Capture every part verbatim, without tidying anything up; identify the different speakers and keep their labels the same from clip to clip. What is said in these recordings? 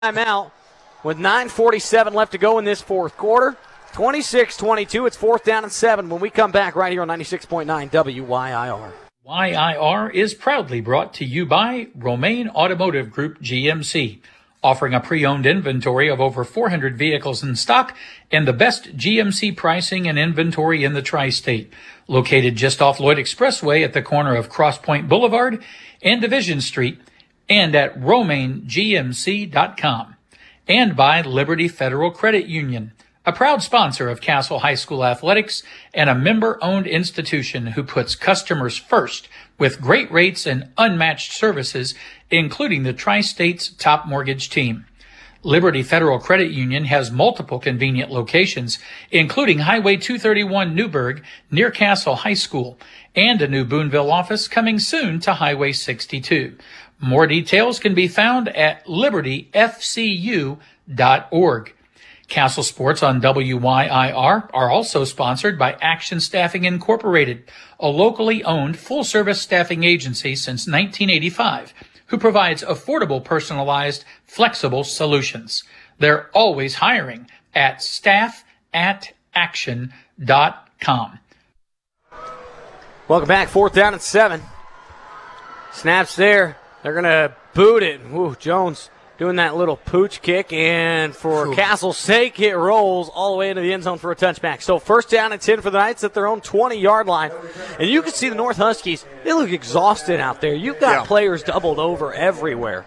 Speaker 1: Timeout with nine forty-seven left to go in this fourth quarter. twenty-six twenty-two. It's fourth down and seven when we come back right here on ninety-six point nine W Y I R.
Speaker 2: Y I R is proudly brought to you by Romaine Automotive Group G M C, offering a pre-owned inventory of over four hundred vehicles in stock and the best G M C pricing and inventory in the tri-state. Located just off Lloyd Expressway at the corner of Cross Point Boulevard and Division Street, and at romaine g m c dot com. And by Liberty Federal Credit Union, a proud sponsor of Castle High School athletics and a member-owned institution who puts customers first with great rates and unmatched services, including the Tri-State's top mortgage team. Liberty Federal Credit Union has multiple convenient locations, including Highway two thirty-one Newburgh near Castle High School, and a new Boonville office coming soon to Highway sixty-two. More details can be found at liberty f c u dot org. Castle Sports on W Y I R are also sponsored by Action Staffing Incorporated, a locally owned full-service staffing agency since nineteen eighty-five, who provides affordable, personalized, flexible solutions. They're always hiring at staff at action dot com.
Speaker 1: Welcome back, fourth down and seven. Snaps there. They're going to boot it. Ooh, Jones doing that little pooch kick, and for Ooh. Castle's sake, it rolls all the way into the end zone for a touchback. So first down and ten for the Knights at their own twenty-yard line. And you can see the North Huskies, they look exhausted out there. You've got yeah. players doubled over everywhere.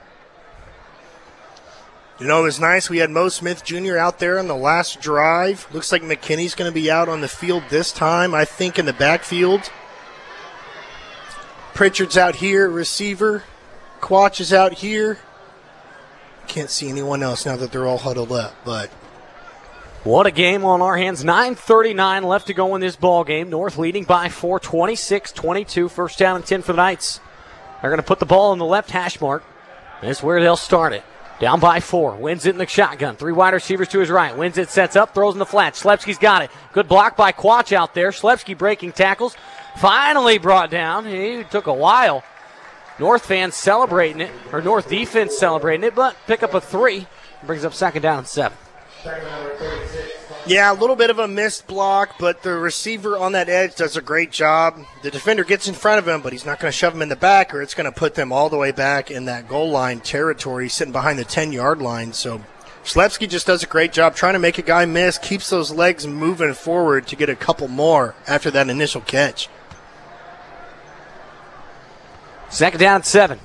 Speaker 3: You know, it was nice. We had Mo Smith Junior out there on the last drive. Looks like McKinney's going to be out on the field this time, I think, in the backfield. Pritchard's out here, receiver. Quach is out here. Can't see anyone else now that they're all huddled up, but
Speaker 1: what a game on our hands. nine thirty-nine left to go in this ball game. North leading by four, twenty-six twenty-two. First down and ten for the Knights. They're going to put the ball in the left hash mark. That's where they'll start it. Down by four. Wins it in the shotgun. Three wide receivers to his right. Wins it, sets up, throws in the flat. Schlepski's got it. Good block by Quach out there. Schlepski breaking tackles. Finally brought down. He took a while. North fans celebrating it, or North defense celebrating it, but pick up a three. Brings up second down and seven.
Speaker 3: Yeah, a little bit of a missed block, but the receiver on that edge does a great job. The defender gets in front of him, but he's not going to shove him in the back, or it's going to put them all the way back in that goal line territory, sitting behind the ten-yard line. So Schlepski just does a great job trying to make a guy miss, keeps those legs moving forward to get a couple more after that initial catch.
Speaker 1: Second down and seven.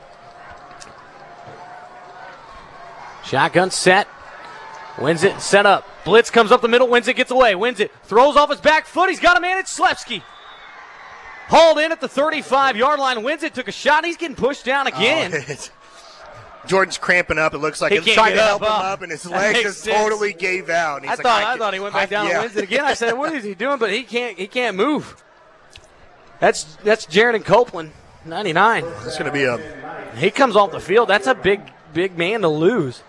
Speaker 1: Shotgun set. Wins it, set up. Blitz comes up the middle, wins it, gets away, wins it. Throws off his back foot. He's got a man. It's Schlepski. Hauled in at the thirty-five-yard line. Wins it, took a shot. He's getting pushed down again.
Speaker 3: Oh, Jordan's cramping up. It looks like
Speaker 1: he
Speaker 3: he's trying to help
Speaker 1: up.
Speaker 3: him up, and his leg just sense. totally gave out.
Speaker 1: I
Speaker 3: like,
Speaker 1: thought
Speaker 3: I,
Speaker 1: I thought he went back down
Speaker 3: I, yeah.
Speaker 1: and wins it again. I said, what is he doing? But he can't he can't move. That's that's Jared and Copeland. ninety-nine.
Speaker 3: It's going to be a.
Speaker 1: He comes off the field. That's a big, big man to lose.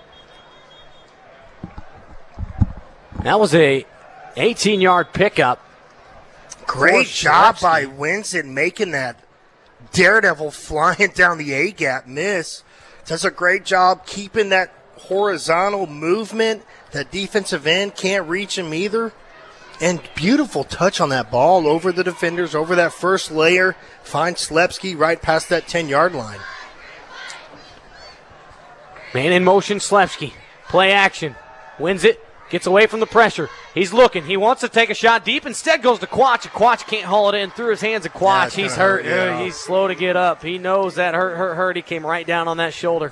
Speaker 1: That was a eighteen-yard pickup.
Speaker 3: Great job by Winston making that daredevil flying down the A-gap miss. Does a great job keeping that horizontal movement. That defensive end can't reach him either. And beautiful touch on that ball over the defenders, over that first layer. Finds Schlepski right past that ten-yard line.
Speaker 1: Man in motion, Schlepski. Play action. Wins it. Gets away from the pressure. He's looking. He wants to take a shot deep. Instead goes to Quach. Quach can't haul it in. Through his hands of Quach. Yeah, he's hurt. hurt yeah. He's slow to get up. He knows that hurt, hurt, hurt. He came right down on that shoulder.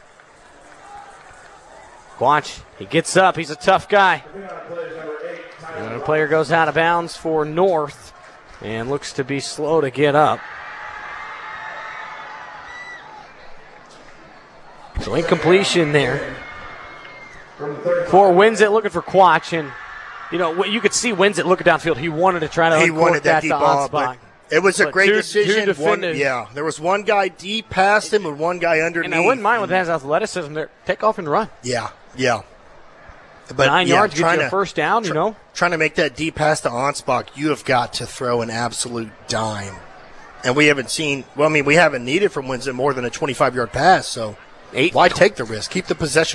Speaker 1: Quach, he gets up. He's a tough guy. And the player goes out of bounds for North and looks to be slow to get up. So incompletion there. For Winsett looking for Quach, and you know you could see Winsett looking downfield. He wanted to try to
Speaker 3: he wanted that, that deep ball,
Speaker 1: but
Speaker 3: it was a
Speaker 1: but
Speaker 3: great
Speaker 1: two,
Speaker 3: decision.
Speaker 1: Two
Speaker 3: one, yeah, there was one guy deep past him and one guy underneath.
Speaker 1: And I wouldn't mind with that athleticism there. Take off and run.
Speaker 3: Yeah, yeah. But
Speaker 1: nine
Speaker 3: yeah,
Speaker 1: yards gets you
Speaker 3: to,
Speaker 1: a first down.
Speaker 3: Tr-
Speaker 1: you know,
Speaker 3: trying to make that deep pass to Ansbach, you have got to throw an absolute dime. And we haven't seen. Well, I mean, we haven't needed from Winsett more than a twenty-five-yard pass. So
Speaker 1: Eight.
Speaker 3: Why take the risk? Keep the possession